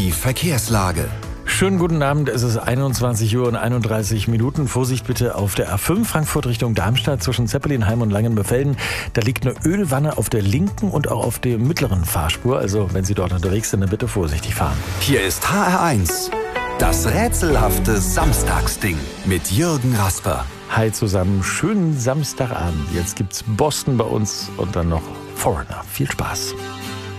Die Verkehrslage. Schönen guten Abend, es ist 21 Uhr und 31 Minuten. Vorsicht bitte auf der A5 Frankfurt Richtung Darmstadt zwischen Zeppelinheim und Langenbefelden. Da liegt eine Ölwanne auf der linken und auch auf der mittleren Fahrspur. Also wenn Sie dort unterwegs sind, dann bitte vorsichtig fahren. Hier ist HR1, das rätselhafte Samstagsding mit Jürgen Rasper. Hi zusammen, schönen Samstagabend. Jetzt gibt's Boston bei uns und dann noch Foreigner. Viel Spaß.